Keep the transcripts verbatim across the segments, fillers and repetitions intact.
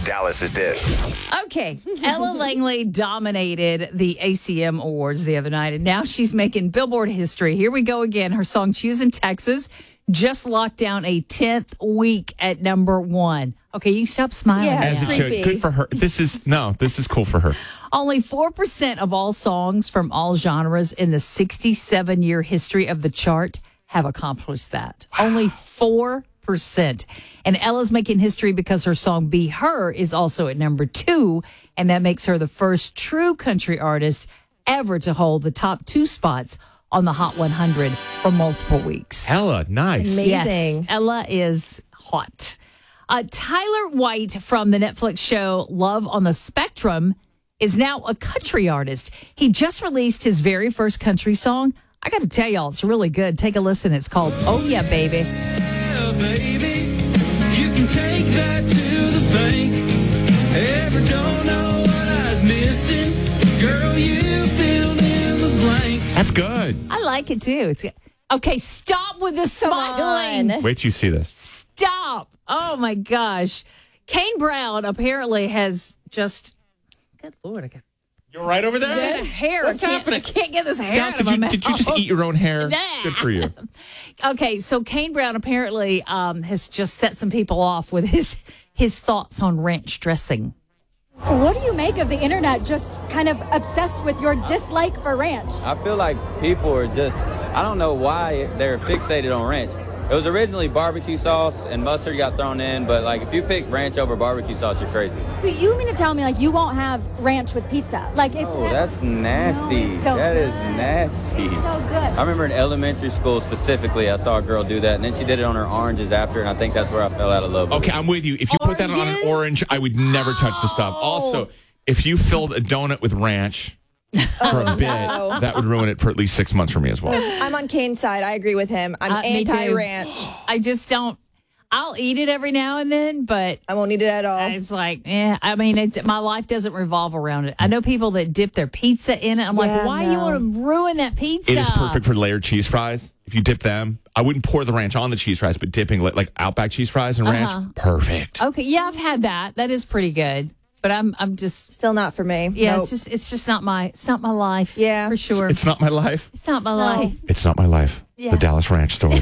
Dallas's Dish. Okay, Ella Langley dominated the A C M Awards the other night, and now she's making Billboard history. Here we go again. Her song "Choosing Texas" just locked down a tenth week at number one. Okay, you stop smiling. Yeah, As it now. should. creepy. Good for her. This is, no, this is cool for her. Only four percent of all songs from all genres in the sixty-seven year history of the chart have accomplished that. Only four percent. And Ella's making history because her song "Be Her" is also at number two, and that makes her the first true country artist ever to hold the top two spots on the Hot one hundred for multiple weeks. Ella, nice. Amazing. Yes, Ella is hot. Uh, Tyler White from the Netflix show Love on the Spectrum is now a country artist. He just released his very first country song. I got to tell y'all, it's really good. Take a listen. It's called "Oh Yeah, Baby." Yeah, baby, you can take that to the bank. Ever don't know what I was missing? Girl, you filled in the blanks. That's good. I like it too. It's good. Okay, stop with the Come smiling. on. Wait till you see this. Stop. Oh my gosh. Kane Brown apparently has just, good Lord, I got You're right over there? That hair. What's I can't, happening? I can't get this hair Dallas, out of did, my you, did you just mouth. eat your own hair? Nah. Good for you. Okay, so Kane Brown apparently um, has just set some people off with his his thoughts on ranch dressing. What do you make of the internet just kind of obsessed with your dislike for ranch? I feel like people are just, I don't know why they're fixated on ranch. It was originally barbecue sauce and mustard got thrown in, but like if you pick ranch over barbecue sauce, you're crazy. So you mean to tell me like you won't have ranch with pizza? Like it's Oh, that's nasty. No, it's so That is good. nasty. so good. I remember in elementary school specifically, I saw a girl do that, and then she did it on her oranges after, and I think that's where I fell out of love with Okay, it. I'm with you. If you put that on an Oranges? orange, I would never touch the stuff. Also, if you filled a donut with ranch for a bit, no. that would ruin it for at least six months for me as well. I'm on Kane's side. I agree with him. I'm Uh, me too. anti-ranch. I just don't. I'll eat it every now and then, but I won't eat it at all. it's like, eh. I mean, it's my life doesn't revolve around it. I know people that dip their pizza in it. I'm Yeah, like, why you no. want to ruin that pizza? It is perfect for layered cheese fries. If you dip them, I wouldn't pour the ranch on the cheese fries, but dipping like, like Outback cheese fries and ranch, Uh-huh. perfect. Okay, yeah, I've had that. That is pretty good. But I'm, I'm just, Still not for me. yeah, Nope. it's just, it's just not my, it's not my life. Yeah. for sure. It's not my life. It's not my life. It's not my life. Yeah. The Dallas Ranch story.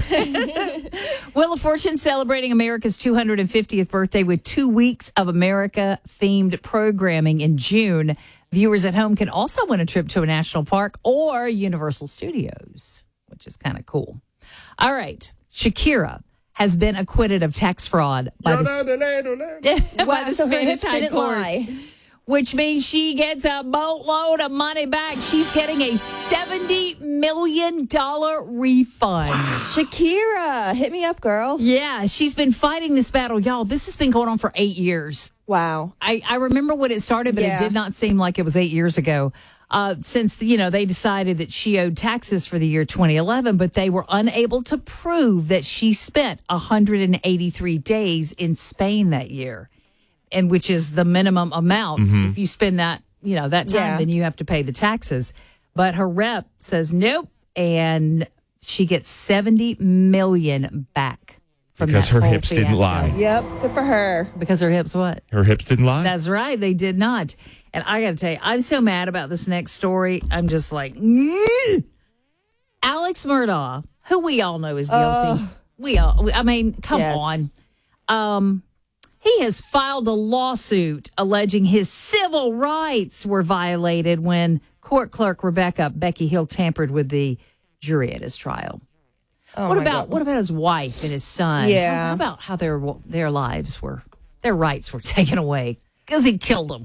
Wheel of Fortune celebrating America's two hundred fiftieth birthday with two weeks of America-themed programming in June. Viewers at home can also win a trip to a national park or Universal Studios, which is kind of cool. All right. Shakira has been acquitted of tax fraud by the, by Wow, the so her Spanish hips High didn't Court, lie. which means she gets a boatload of money back. She's getting a seventy million dollars refund. Shakira, hit me up, girl. Yeah, she's been fighting this battle. Y'all, this has been going on for eight years. Wow. I, I remember when it started, but Yeah. it did not seem like it was eight years ago. Uh, since, you know, they decided that she owed taxes for the year twenty eleven, but they were unable to prove that she spent one hundred eighty-three days in Spain that year, and which is the minimum amount. If you spend that, you know, that time, Yeah. then you have to pay the taxes. But her rep says nope, and she gets seventy million back from Because that her whole hips didn't fiasco. lie. Yep. Good for her. Because her hips what? Her hips didn't lie? That's right. They did not. And I got to tell you, I'm so mad about this next story. I'm just like, mm. Alex Murdaugh, who we all know is guilty. We all, I mean, come Yes. on. Um, he has filed a lawsuit alleging his civil rights were violated when court clerk Rebecca Becky Hill tampered with the jury at his trial. Oh what my about God. what about his wife and his son? Yeah. How about how their their lives were, their rights were taken away because he killed them?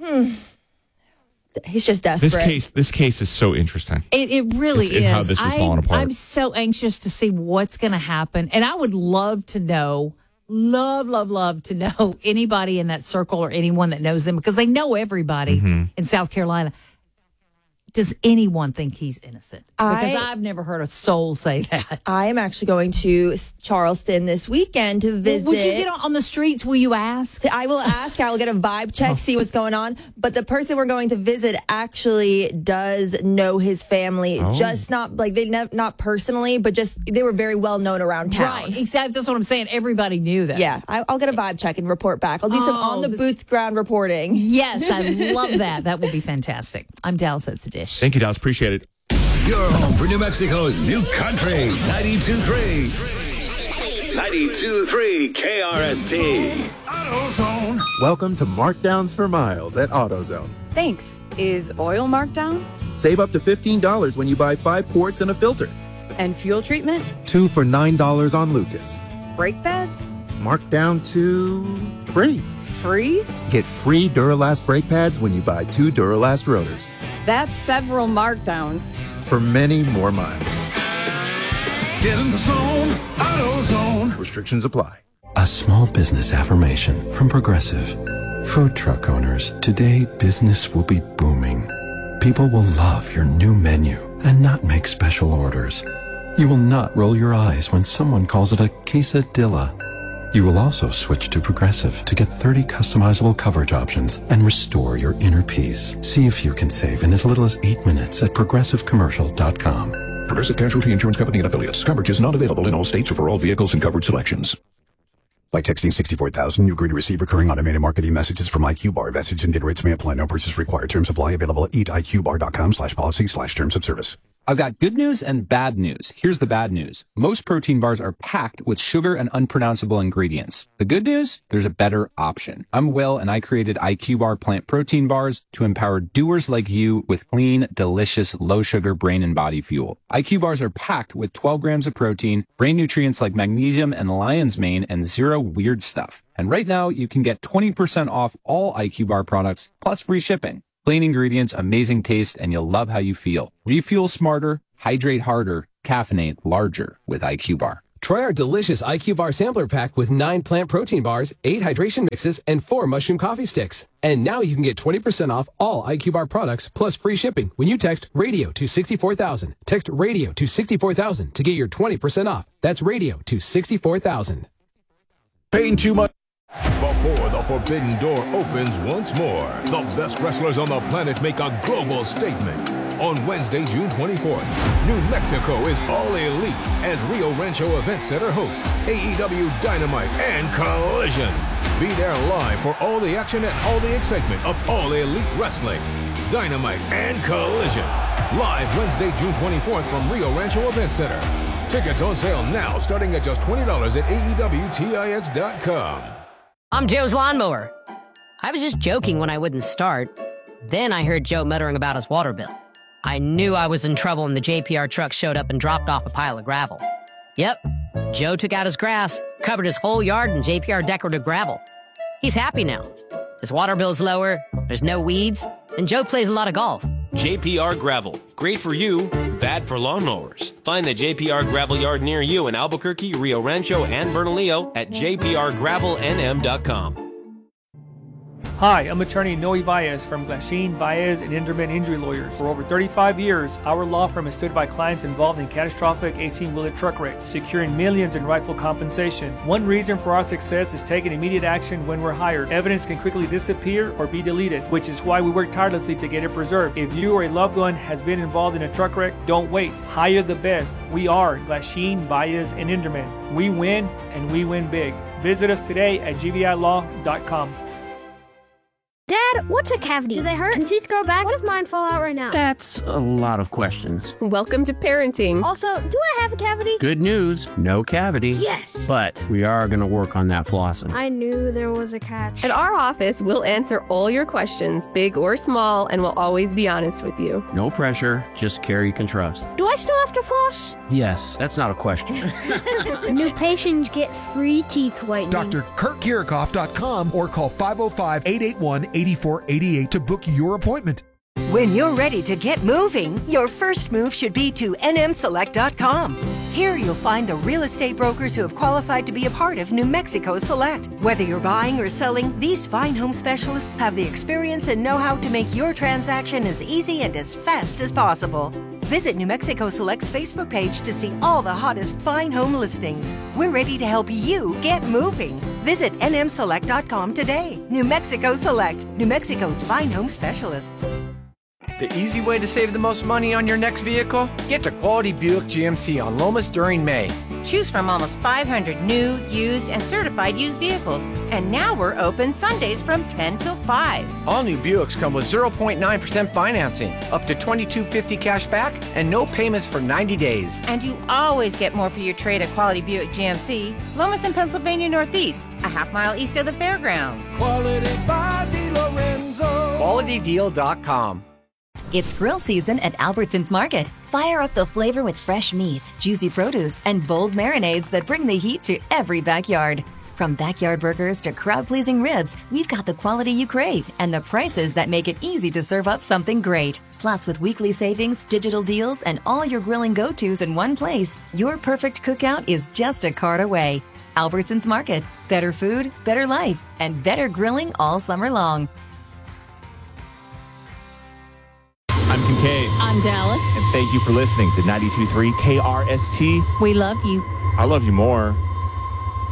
He's just desperate. This case, this case is so interesting. It, it really It's- and is. how this is I, falling apart. I'm so anxious to see what's going to happen, and I would love to know, love, love, love to know anybody in that circle or anyone that knows them because they know everybody Mm-hmm. in South Carolina. does anyone think he's innocent? Because I- I've never heard a soul say that. I am actually going to Charleston this weekend to visit. Would you get on the streets? Will you ask? I will ask. I will get a vibe check, see what's going on. But the person we're going to visit actually does know his family, just not like they ne- not personally, but just they were very well known around town. Right, exactly. That's what I'm saying. Everybody knew that. Yeah, I, I'll get a vibe check and report back. I'll do some Oh, on the this- boots ground reporting. Yes, I love that. That will be fantastic. I'm Dallas at the Dish. Thank you, Dallas. Appreciate it. Your home for New Mexico's new country, ninety-two point three. ninety-two point three K R S T. AutoZone. Welcome to Markdowns for Miles at AutoZone. Thanks. Is oil marked down? Save up to fifteen dollars when you buy five quarts and a filter. And fuel treatment? Two for nine dollars on Lucas. Brake pads? Marked down to free. Free? Get free Duralast brake pads when you buy two Duralast rotors. That's several markdowns. For many more miles. Get in the zone. AutoZone. Restrictions apply. A small business affirmation from Progressive. Food truck owners, today business will be booming. People will love your new menu and not make special orders. You will not roll your eyes when someone calls it a quesadilla. You will also switch to Progressive to get thirty customizable coverage options and restore your inner peace. See if you can save in as little as eight minutes at progressive commercial dot com. Progressive Casualty Insurance Company and Affiliates. Coverage is not available in all states or for all vehicles and covered selections. By texting sixty-four thousand, you agree to receive recurring automated marketing messages from I Q Bar. Message and data rates may apply. No purchase required. Terms apply. Available at eat I Q bar dot com slash policy slash terms of service. I've got good news and bad news. Here's the bad news. Most protein bars are packed with sugar and unpronounceable ingredients. The good news? There's a better option. I'm Will, and I created I Q Bar plant protein bars to empower doers like you with clean, delicious, low-sugar brain and body fuel. I Q Bars are packed with twelve grams of protein, brain nutrients like magnesium and lion's mane, and zero weird stuff. And right now, you can get twenty percent off all I Q Bar products, plus free shipping. Clean ingredients, amazing taste, and you'll love how you feel. Refuel smarter, hydrate harder, caffeinate larger with I Q Bar. Try our delicious I Q Bar sampler pack with nine plant protein bars, eight hydration mixes, and four mushroom coffee sticks. And now you can get twenty percent off all I Q Bar products plus free shipping when you text radio to sixty-four thousand. Text radio to sixty-four thousand to get your twenty percent off. That's radio to sixty-four thousand. Paying too much. Before the Forbidden Door opens once more, the best wrestlers on the planet make a global statement. On Wednesday, June twenty-fourth, New Mexico is all elite as Rio Rancho Event Center hosts A E W Dynamite and Collision. Be there live for all the action and all the excitement of All Elite Wrestling. Dynamite and Collision. Live Wednesday, June twenty-fourth from Rio Rancho Event Center. Tickets on sale now starting at just twenty dollars at A E W Tix dot com. I'm Joe's lawnmower. I was just joking when I wouldn't start. Then I heard Joe muttering about his water bill. I knew I was in trouble when the J P R truck showed up and dropped off a pile of gravel. Yep, Joe took out his grass, covered his whole yard in J P R decorative gravel. He's happy now. His water bill's lower, there's no weeds, and Joe plays a lot of golf. J P R Gravel. Great for you, bad for lawnmowers. Find the J P R Gravel Yard near you in Albuquerque, Rio Rancho, and Bernalillo at j p r gravel n m dot com. Hi, I'm attorney Noe Valles from Glasheen, Valles, and Inderman Injury Lawyers. For over thirty-five years, our law firm has stood by clients involved in catastrophic eighteen-wheeler truck wrecks, securing millions in rightful compensation. One reason for our success is taking immediate action when we're hired. Evidence can quickly disappear or be deleted, which is why we work tirelessly to get it preserved. If you or a loved one has been involved in a truck wreck, don't wait. Hire the best. We are Glasheen, Valles, and Inderman. We win, and we win big. Visit us today at g v i law dot com. Dad, what's a cavity? Do they hurt? Can teeth grow back? What if mine fall out right now? That's a lot of questions. Welcome to parenting. Also, do I have a cavity? Good news, no cavity. Yes. But we are going to work on that flossing. I knew there was a catch. At our office, we'll answer all your questions, big or small, and we'll always be honest with you. No pressure, just care you can trust. Do I still have to floss? Yes, that's not a question. New patients get free teeth whitening. Doctor Kurt Kirikoff dot com or call five oh five, eight eight one, eight four eight eight to book your appointment. When you're ready to get moving, your first move should be to N M select dot com. Here you'll find the real estate brokers who have qualified to be a part of New Mexico Select. Whether you're buying or selling, these fine home specialists have the experience and know-how to make your transaction as easy and as fast as possible. Visit New Mexico Select's Facebook page to see all the hottest fine home listings. We're ready to help you get moving. Visit N M select dot com today. New Mexico Select, New Mexico's fine home specialists. The easy way to save the most money on your next vehicle? Get to Quality Buick G M C on Lomas during May. Choose from almost five hundred new, used, and certified used vehicles. And now we're open Sundays from ten till five. All new Buicks come with zero point nine percent financing, up to twenty-two fifty cash back, and no payments for ninety days. And you always get more for your trade at Quality Buick G M C, Lomas and Pennsylvania Northeast, a half mile east of the fairgrounds. Quality by DeLorenzo. Quality Deal dot com. It's grill season at Albertsons Market. Fire up the flavor with fresh meats, juicy produce, and bold marinades that bring the heat to every backyard. From backyard burgers to crowd-pleasing ribs, we've got the quality you crave and the prices that make it easy to serve up something great. Plus, with weekly savings, digital deals, and all your grilling go-tos in one place, your perfect cookout is just a cart away. Albertsons Market. Better food, better life, and better grilling all summer long. I'm Kincaid. I'm Dallas. And thank you for listening to ninety-two point three K R S T. We love you. I love you more.